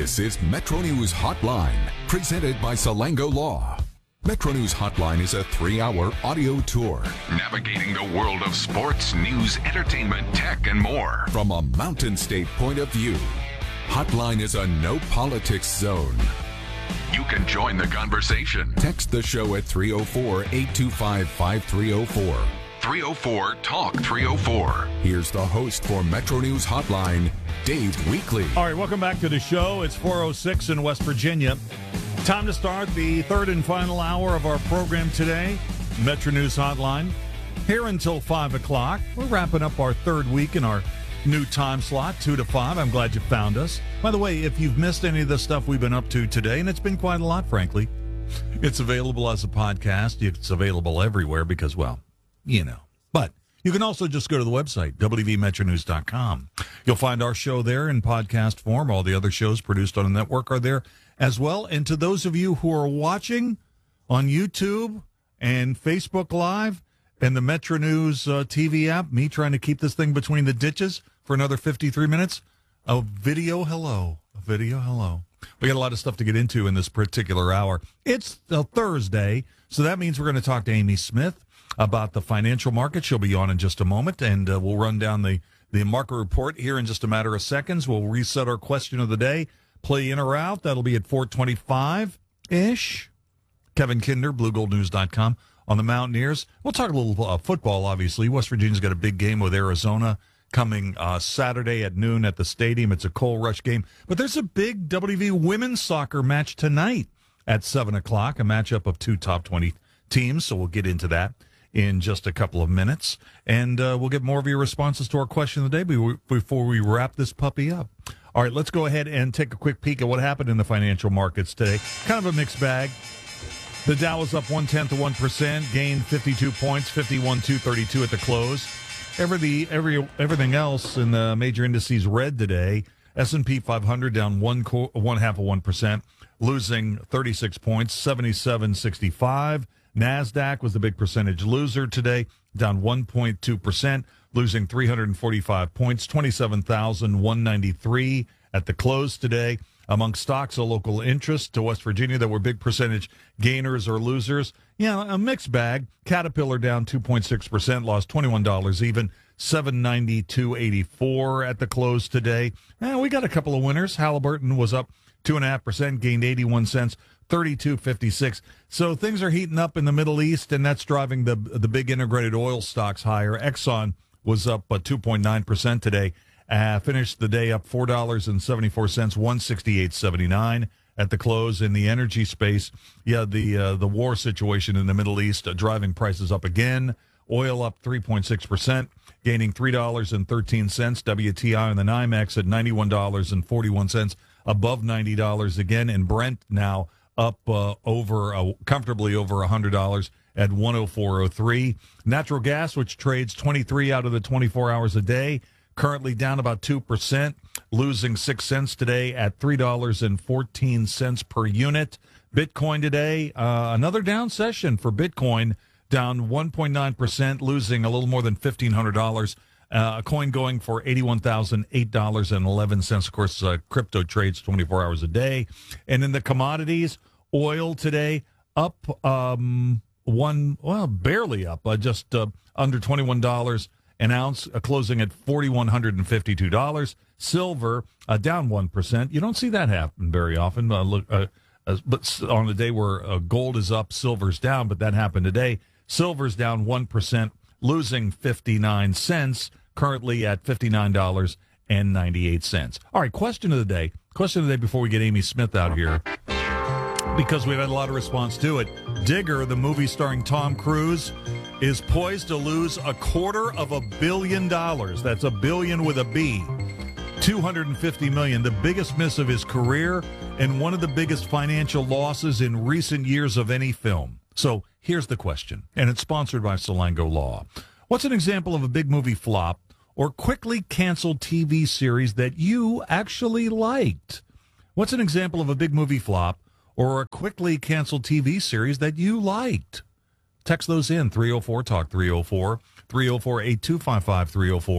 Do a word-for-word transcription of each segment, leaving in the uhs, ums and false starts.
This is Metro News Hotline, presented by Salango Law. Metro News Hotline is a three-hour audio tour navigating the world of sports, news, entertainment, tech, and more from a Mountain State point of view. Hotline is a no politics zone. You can join the conversation. Text the show at three oh four, eight two five, five three oh four. three oh four, talk three oh four. Here's the host for Metro News Hotline, Dave Weekley. All right, welcome back to the show. It's four oh six in West Virginia. Time to start the third and final hour of our program today, Metro News Hotline. Here until five o'clock. We're wrapping up our third week in our new time slot, two to five. I'm glad you found us. By the way, if you've missed any of the stuff we've been up to today, and it's been quite a lot, frankly, it's available as a podcast. It's available everywhere because, well, you know. But you can also just go to the website, w v metro news dot com. You'll find our show there in podcast form. All the other shows produced on the network are there as well. And to those of you who are watching on YouTube and Facebook Live and the Metro News uh, T V app, me trying to keep this thing between the ditches for another fifty-three minutes, a video hello. A video hello. We got a lot of stuff to get into in this particular hour. It's a Thursday, so that means we're going to talk to Amy Smith about the financial market. She'll be on in just a moment, and uh, we'll run down the, the market report here in just a matter of seconds. We'll reset our question of the day. Play in or out. That'll be at four twenty-five-ish. Kevin Kinder, blue gold news dot com. On the Mountaineers. We'll talk a little uh, football, obviously. West Virginia's got a big game with Arizona coming uh, Saturday at noon at the stadium. It's a coal rush game. But there's a big W V women's soccer match tonight at seven o'clock, a matchup of two top twenty teams, so we'll get into that in just a couple of minutes. And uh, we'll get more of your responses to our question of the day before we wrap this puppy up. All right, let's go ahead and take a quick peek at what happened in the financial markets today. Kind of a mixed bag. The Dow was up one-tenth of one percent, gained fifty-two points, fifty-one two thirty-two at the close. Every, the, every, everything else in the major indices red today. S and P five hundred down one, co- one half of one percent, losing thirty-six points, seventy-seven sixty-five. NASDAQ was the big percentage loser today, down one point two percent, losing three hundred forty-five points, twenty-seven thousand one hundred ninety-three at the close today. Among stocks of local interest to West Virginia that were big percentage gainers or losers, yeah, a mixed bag. Caterpillar down two point six percent, lost twenty-one dollars even, seven ninety-two eighty-four at the close today. And we got a couple of winners. Halliburton was up two point five percent, gained eighty-one cents, thirty-two fifty-six. So things are heating up in the Middle East, and that's driving the the big integrated oil stocks higher. Exxon was up uh, two point nine percent today. Uh, finished the day up four dollars and seventy-four cents, one sixty-eight seventy-nine at the close. In the energy space, yeah, the uh, the war situation in the Middle East uh, driving prices up again. Oil up three point six percent, gaining three dollars and thirteen cents. W T I on the NYMEX at ninety-one dollars and forty-one cents, above ninety dollars again. And Brent now up uh, over uh, comfortably over one hundred dollars at one oh four oh three. Natural gas, which trades twenty-three out of the twenty-four hours a day, currently down about two percent, losing six cents today at three dollars and fourteen cents per unit. Bitcoin today, uh, another down session for Bitcoin, down one point nine percent, losing a little more than fifteen hundred dollars. Uh, a coin going for eighty-one thousand eight dollars and eleven cents. Of course, uh, crypto trades twenty-four hours a day. And in the commodities, oil today up um, one, well, barely up, uh, just uh, under twenty-one dollars an ounce, uh, closing at four thousand one hundred fifty-two dollars. Silver uh, down one percent. You don't see that happen very often. Uh, look, uh, uh, but on the day where uh, gold is up, silver's down, but that happened today. Silver's down one percent, losing fifty-nine cents, currently at fifty-nine dollars and ninety-eight cents. All right, question of the day. Question of the day before we get Amy Smith out here, because we've had a lot of response to it. Digger, the movie starring Tom Cruise, is poised to lose a quarter of a billion dollars. That's a billion with a B. two hundred fifty million dollars, the biggest miss of his career and one of the biggest financial losses in recent years of any film. So here's the question, and it's sponsored by Salango Law. What's an example of a big movie flop or quickly canceled T V series that you actually liked? What's an example of a big movie flop or a quickly canceled T V series that you liked? Text those in, three oh four talk three oh four, three oh four, eight two five five, three oh four.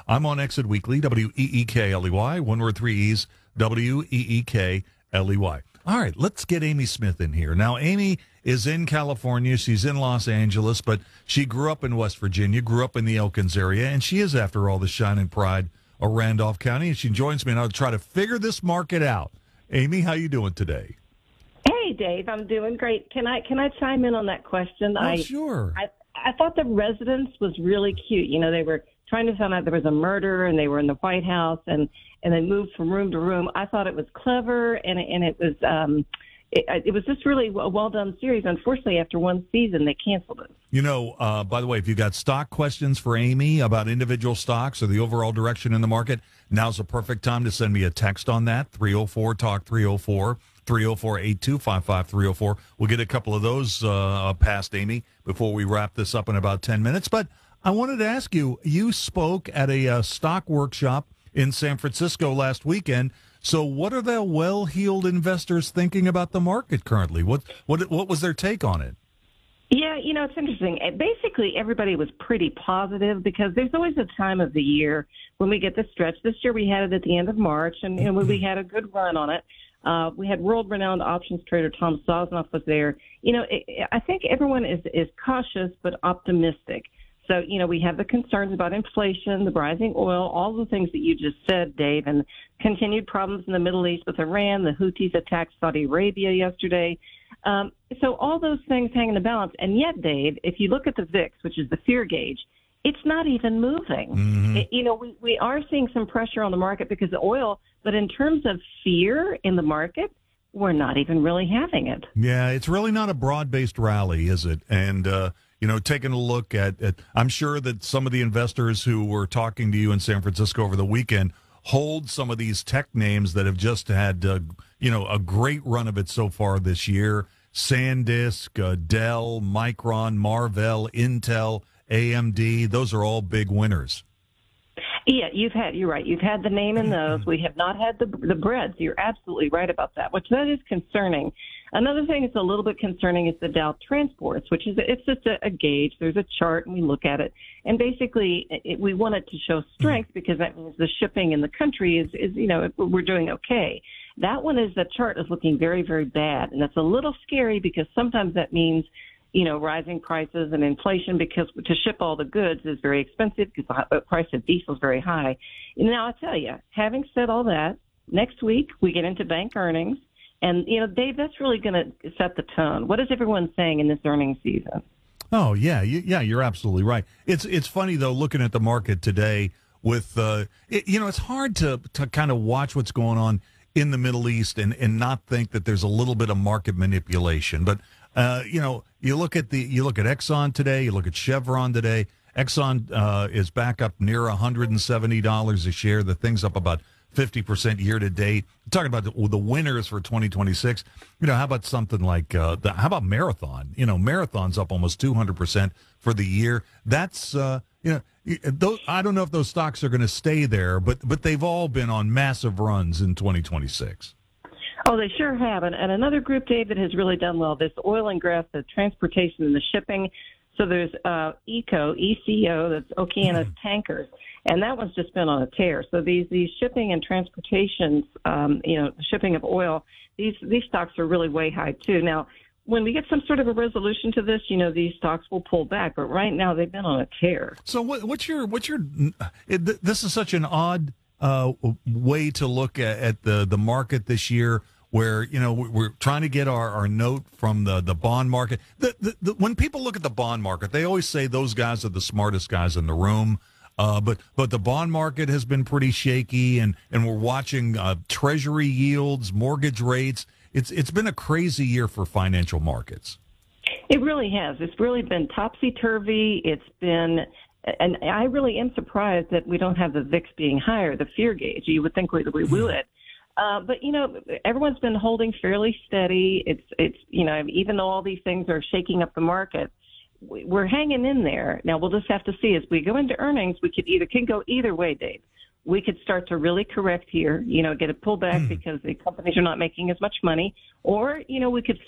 I'm on Exit Weekly, W E E K L E Y, one word, three E's, W E E K L E Y. All right, let's get Amy Smith in here. Now, Amy is in California. She's in Los Angeles, but she grew up in West Virginia, grew up in the Elkins area, and she is, after all, the shine and pride of Randolph County, and she joins me now to try to figure this market out. Amy, how you doing today? Hey, Dave, I'm doing great. Can I can I chime in on that question? Oh, I, sure. I I thought the residence was really cute. You know, they were trying to find out there was a murder, and they were in the White House, and, and they moved from room to room. I thought it was clever, and and it was um, it, it was just really a well done series. Unfortunately, after one season, they canceled it. You know, uh, by the way, if you've got stock questions for Amy about individual stocks or the overall direction in the market, now's the perfect time to send me a text on that, three oh four talk three oh four. three oh four, eight two five five, three oh four. We'll get a couple of those uh, past Amy before we wrap this up in about ten minutes. But I wanted to ask you, you spoke at a uh, stock workshop in San Francisco last weekend. So what are the well-heeled investors thinking about the market currently? What what what was their take on it? Yeah, you know, it's interesting. Basically, everybody was pretty positive because there's always a time of the year when we get the stretch. This year we had it at the end of March, and, and we had a good run on it. Uh, we had world-renowned options trader Tom Sosnoff was there. You know, it, I think everyone is, is cautious but optimistic. So, you know, we have the concerns about inflation, the rising oil, all the things that you just said, Dave, and continued problems in the Middle East with Iran. The Houthis attacked Saudi Arabia yesterday. Um, so all those things hang in the balance. And yet, Dave, if you look at the V I X, which is the fear gauge, it's not even moving. Mm-hmm. It, you know, we, we are seeing some pressure on the market because of oil, but in terms of fear in the market, we're not even really having it. Yeah, it's really not a broad-based rally, is it? And, uh, you know, taking a look at, at, I'm sure that some of the investors who were talking to you in San Francisco over the weekend hold some of these tech names that have just had, uh, you know, a great run of it so far this year. SanDisk, uh, Dell, Micron, Marvell, Intel, A M D, those are all big winners. Yeah, you've had, you're right. You've had the name in those. We have not had the the breads. You're absolutely right about that, which that is concerning. Another thing that's a little bit concerning is the Dow Transports, which is, it's just a, a gauge. There's a chart and we look at it. And basically it, we want it to show strength because that means the shipping in the country is, is, you know, we're doing okay. That one is, the chart is looking very, very bad. And that's a little scary because sometimes that means, you know, rising prices and inflation because to ship all the goods is very expensive because the price of diesel is very high. Now, I'll tell you, having said all that, next week we get into bank earnings. And, you know, Dave, that's really going to set the tone. What is everyone saying in this earnings season? Oh, yeah. You, yeah, you're absolutely right. It's it's funny, though, looking at the market today with, uh, it, you know, it's hard to, to kind of watch what's going on in the Middle East and, and not think that there's a little bit of market manipulation. But, uh, you know, you look at the you look at Exxon today, you look at Chevron today. Exxon uh, is back up near one hundred seventy dollars a share. The thing's up about fifty percent year to date. I'm talking about the, the winners for twenty twenty-six. You know, how about something like, uh, the, how about Marathon? You know, Marathon's up almost two hundred percent for the year. That's, uh, you know, those, I don't know if those stocks are going to stay there, but but they've all been on massive runs in twenty twenty-six. Oh, they sure have. And, and another group, Dave, that has really done well, this oil and gas, the transportation and the shipping. So there's uh, ECO, E C O, that's Okeanis Tankers, and that one's just been on a tear. So these these shipping and transportation, um, you know, shipping of oil, these these stocks are really way high too. Now, when we get some sort of a resolution to this, you know, these stocks will pull back. But right now, they've been on a tear. So what, what's your what's your? It, this is such an odd uh, way to look at, at the the market this year, where, you know, we're trying to get our, our note from the, the bond market. The, the, the, when people look at the bond market, they always say those guys are the smartest guys in the room. Uh, but but the bond market has been pretty shaky, and, and we're watching uh, Treasury yields, mortgage rates. It's It's been a crazy year for financial markets. It really has. It's really been topsy-turvy. It's been, and I really am surprised that we don't have the V I X being higher, the fear gauge. You would think we, we would. Uh, but, you know, everyone's been holding fairly steady. It's, it's you know, even though all these things are shaking up the market, we're hanging in there. Now, we'll just have to see. As we go into earnings, we could either can go either way, Dave. We could start to really correct here, you know, get a pullback mm. because the companies are not making as much money, or, you know, we could